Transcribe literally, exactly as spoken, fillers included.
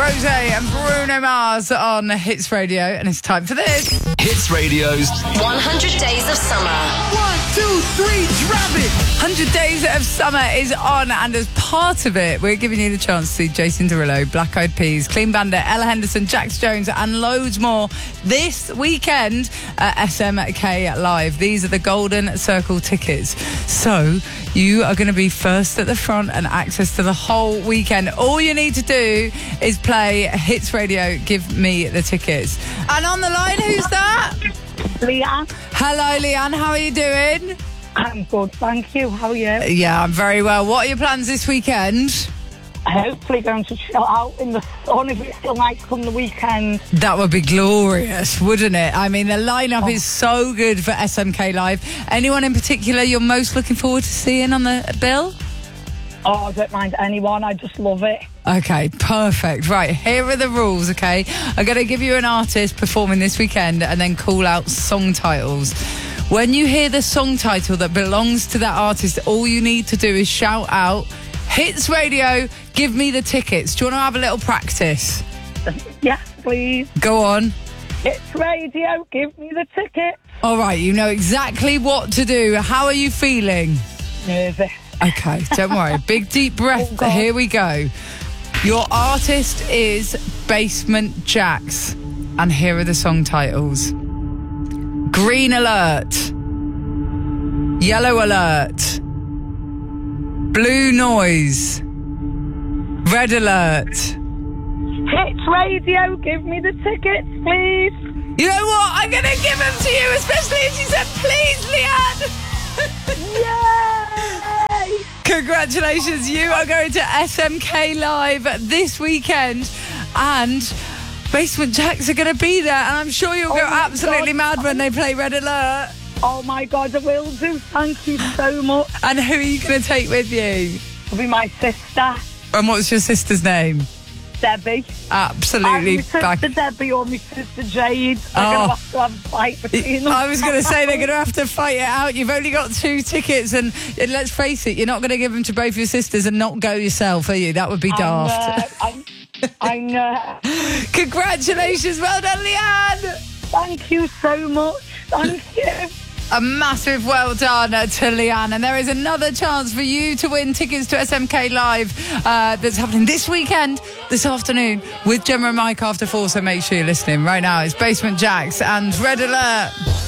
Rose and Bruno Mars on Hits Radio, and it's time for this. Hits Radio's one hundred Days of Summer. One, two, three, drop it! one hundred Days of Summer is on, and as part of it, we're giving you the chance to see Jason Derulo, Black Eyed Peas, Clean Bandit, Ella Henderson, Jax Jones, and loads more this weekend at S M K Live. These are the Golden Circle tickets. So you are going to be first at the front and access to the whole weekend. All you need to do is play Hits Radio, Give Me the Tickets. And on the line, who's that? Leanne. Hello, Leanne. How are you doing? I'm good, thank you. How are you? Yeah, I'm very well. What are your plans this weekend? Hopefully going to chill out in the sun if it's still nice come the weekend. That would be glorious, wouldn't it? I mean, the lineup oh. is so good for S M K Live. Anyone in particular you're most looking forward to seeing on the bill? Oh, I don't mind anyone. I just love it. Okay, perfect. Right, here are the rules, okay? I'm going to give you an artist performing this weekend and then call out song titles. When you hear the song title that belongs to that artist, all you need to do is shout out, Hits Radio, give me the tickets. Do you want to have a little practice? Yes, please. Go on. Hits Radio, give me the tickets. All right, you know exactly what to do. How are you feeling? Nervous. Okay, don't worry. Big deep breath. Oh, here we go. Your artist is Basement Jaxx. And here are the song titles. Green Alert. Yellow Alert. Blue Noise. Red Alert. Hits Radio, give me the tickets, please. You know what? I'm going to give them to you, especially as you said, please, Leanne. Yay! Congratulations, you are going to S M K Live this weekend, and Basement Jaxx are going to be there, and I'm sure you'll oh go absolutely God. mad when they play Red Alert. Oh my God, I will do. Thank you so much. And who are you going to take with you? It'll be my sister. And what's your sister's name? Debbie. Absolutely. My sister back- Debbie or my sister Jade. They're Oh. going to have to have a fight between them. I was going to say they're going to have to fight it out. You've only got two tickets, and, and let's face it, you're not going to give them to both your sisters and not go yourself, are you? That would be daft. I know. I know. Congratulations. Well done, Leanne. Thank you so much. Thank you. A massive well done to Leanne. And there is another chance for you to win tickets to S M K Live uh, that's happening this weekend, this afternoon, with Gemma and Mike after four. So make sure you're listening right now. It's Basement Jaxx and Red Alert.